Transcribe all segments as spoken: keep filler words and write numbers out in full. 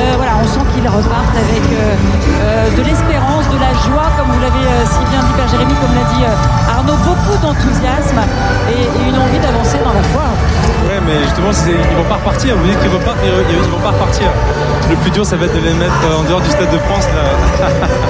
Euh, voilà, on sent qu'ils repartent avec euh, euh, de l'espérance, de la joie, comme vous l'avez euh, si bien dit Père Jérémy, comme l'a dit euh, Arnaud, beaucoup d'enthousiasme et, et une envie d'avancer dans la foi. Ouais, mais justement, c'est, ils vont pas repartir. Vous dites qu'ils repartent, mais ils, ils vont pas repartir. Le plus dur, ça va être de les mettre en dehors du Stade de France. Là.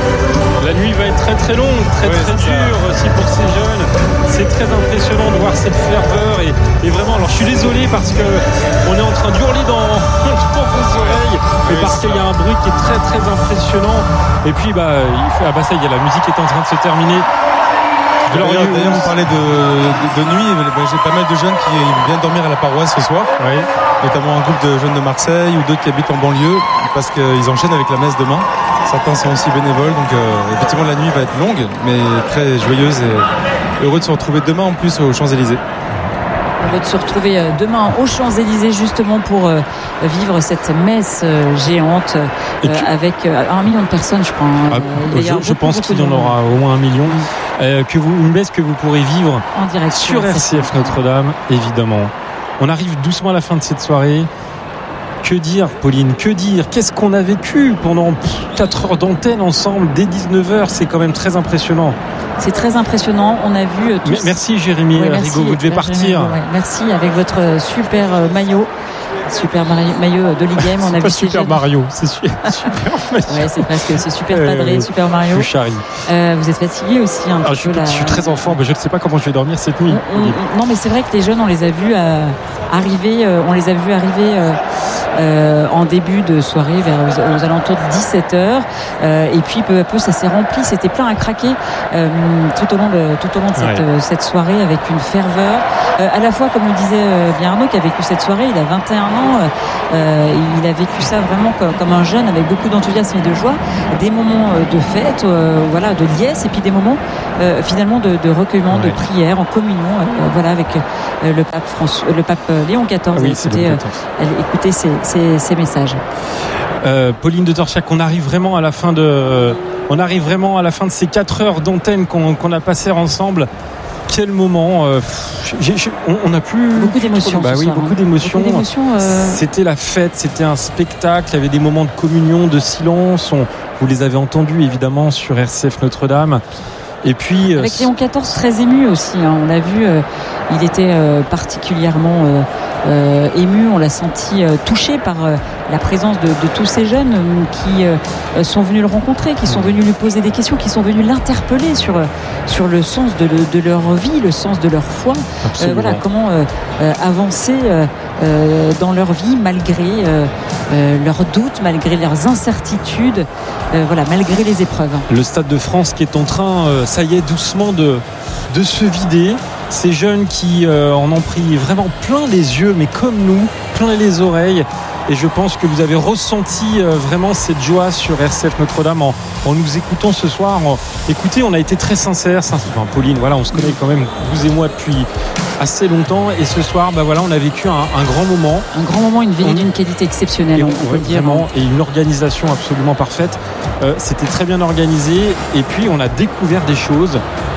La nuit va être très très longue, très ouais, très dure aussi pour ces jeunes. C'est très impressionnant de voir cette ferveur et, et vraiment. Alors, je suis désolé parce que on est en train d'hurler dans, dans vos oreilles, mais parce qu'il y a un bruit qui est très très impressionnant. Et puis, bah, il fait, ah bah ça y est, la musique est en train de se terminer. D'ailleurs, d'ailleurs, vous parlez de, de, de nuit. J'ai pas mal de jeunes qui viennent dormir à la paroisse ce soir, oui. Notamment un groupe de jeunes de Marseille ou d'autres qui habitent en banlieue parce qu'ils enchaînent avec la messe demain. Certains sont aussi bénévoles, donc euh, effectivement la nuit va être longue, mais très joyeuse et heureux de se retrouver demain en plus aux Champs-Élysées. On va se retrouver demain aux Champs-Élysées justement pour euh, vivre cette messe euh, géante euh, tu... avec euh, un million de personnes, je crois. Ah, euh, je, je pense qu'il y en aura au moins un million. Euh, que vous, une messe que vous pourrez vivre en direct sur R C F Notre-Dame, évidemment. On arrive doucement à la fin de cette soirée. Que dire, Pauline, que dire? Qu'est-ce qu'on a vécu pendant quatre heures d'antenne ensemble dès dix-neuf heures? C'est quand même très impressionnant. C'est très impressionnant. On a vu tous... Merci Jérémy, ouais, merci, Rigaud, vous devez partir. Ouais, merci avec votre super maillot. Super maillot de l'I G M. On a vu pas Super jeunes. Mario, c'est super, super maillot. Ouais, c'est presque, c'est super padré, euh, Super Mario. Je charrie. Euh, vous êtes fatigué aussi un ah, petit je, peu. Je suis très en forme, je ne sais pas comment je vais dormir cette nuit. On, on, non, mais c'est vrai que les jeunes, on les a vus euh, arriver, euh, on les a vus arriver euh, euh, en début de soirée, vers aux, aux alentours de dix-sept heures. Euh, et puis peu à peu, ça s'est rempli, c'était plein à craquer euh, tout au long de tout au long de cette, ouais. euh, cette soirée avec une ferveur. Euh, à la fois, comme le disait euh, bien Arnaud, qui a vécu cette soirée, il a vingt et un ans. Euh, Euh, il a vécu ça vraiment comme, comme un jeune avec beaucoup d'enthousiasme et de joie, des moments de fête, euh, voilà, de liesse, et puis des moments euh, finalement de, de recueillement, ouais. de prière, en communion, euh, voilà, avec euh, le pape François, le pape Léon quatorze. Ah oui, écoutez, euh, écoutez ces, ces, ces messages. Euh, Pauline de Torchiac, on arrive vraiment à la fin de, euh, on arrive vraiment à la fin de ces quatre heures d'antenne qu'on, qu'on a passées ensemble. Quel moment euh, j'ai, j'ai, on n'a plus beaucoup d'émotions. Bah oui, soir, beaucoup hein. d'émotions. Beaucoup d'émotions euh... C'était la fête, c'était un spectacle. Il y avait des moments de communion, de silence. On, vous les avez entendus évidemment sur R C F Notre-Dame. Et puis avec Léon quatorze très ému aussi. Hein. On l'a vu, euh, il était euh, particulièrement euh, euh, ému. On l'a senti euh, touché par euh, la présence de, de tous ces jeunes euh, qui euh, sont venus le rencontrer, qui sont venus lui poser des questions, qui sont venus l'interpeller sur sur le sens de, de, de leur vie, le sens de leur foi. Euh, voilà comment euh, euh, avancer euh, euh, dans leur vie malgré euh, euh, leurs doutes, malgré leurs incertitudes, euh, voilà, malgré les épreuves. Le Stade de France qui est en train euh, ça y est, doucement de, de se vider. Ces jeunes qui euh, en ont pris vraiment plein les yeux, mais comme nous, plein les oreilles. Et je pense que vous avez ressenti euh, vraiment cette joie sur R C F Notre-Dame en, en nous écoutant ce soir. En, écoutez, on a été très sincères. Enfin, Pauline, voilà, on se connaît quand même, vous et moi, depuis assez longtemps. Et ce soir, bah voilà, on a vécu un, un grand moment. Un grand moment, une veillée d'une qualité exceptionnelle, et on, on peut le dire. Vraiment, et une organisation absolument parfaite. Euh, c'était très bien organisé. Et puis, on a découvert des choses.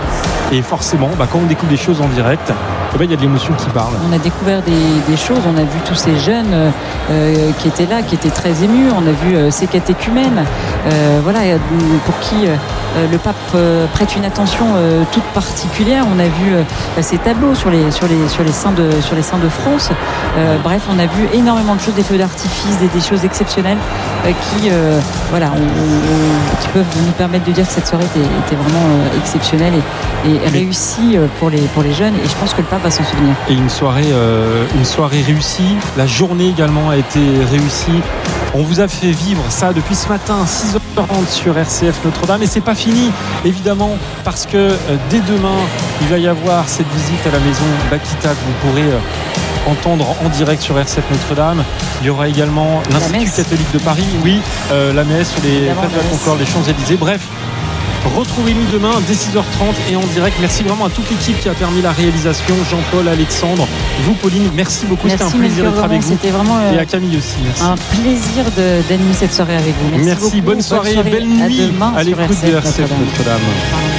Et forcément, bah, quand on découvre des choses en direct, eh ben, il y a de l'émotion qui parle. On a découvert des, des choses, on a vu tous ces jeunes euh, qui étaient là, qui étaient très émus. On a vu euh, ces catéchumènes, euh, voilà, pour qui euh, le pape euh, prête une attention euh, toute particulière. On a vu euh, ces tableaux sur les, sur les, sur les saints de, sur les saints de France. Euh, bref, on a vu énormément de choses, des feux d'artifice, des, des choses exceptionnelles euh, qui, euh, voilà, on, on, qui peuvent nous permettre de dire que cette soirée était, était vraiment euh, exceptionnelle et, et réussie pour les, pour les jeunes. Et je pense que le pape va s'en souvenir. Et une soirée, euh, une soirée réussie. La journée également a été réussie. On vous a fait vivre ça depuis ce matin, six heures trente sur R C F Notre-Dame. Et c'est pas fini, évidemment, parce que euh, dès demain, il va y avoir cette visite à la maison Bakita que vous pourrez euh, entendre en direct sur R C F Notre-Dame. Il y aura également l'Institut catholique de Paris. Oui, euh, la messe, les Place de la Concorde, les Champs-Élysées. Bref. Retrouvez-nous demain dès six heures trente et en direct. Merci vraiment à toute l'équipe qui a permis la réalisation. Jean-Paul, Alexandre, vous Pauline, merci beaucoup. Merci, c'était un plaisir d'être avec vous. C'était vraiment euh, et à Camille aussi. Merci. Un plaisir de, d'animer cette soirée avec vous. Merci, merci beaucoup. Bonne soirée, Bonne soirée, belle nuit à, à l'écoute de R C F Notre-Dame.